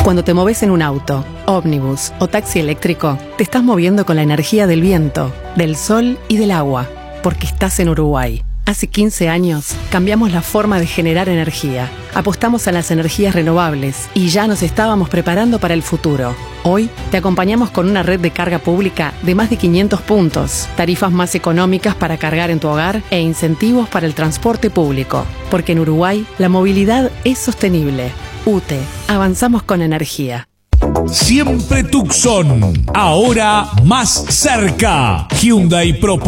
Cuando te moves en un auto, ómnibus o taxi eléctrico, te estás moviendo con la energía del viento, del sol y del agua, porque estás en Uruguay. Hace 15 años cambiamos la forma de generar energía, apostamos a las energías renovables y ya nos estábamos preparando para el futuro. Hoy te acompañamos con una red de carga pública de más de 500 puntos, tarifas más económicas para cargar en tu hogar e incentivos para el transporte público. Porque en Uruguay la movilidad es sostenible. UTE, avanzamos con energía. Siempre Tucson, ahora más cerca. Hyundai propone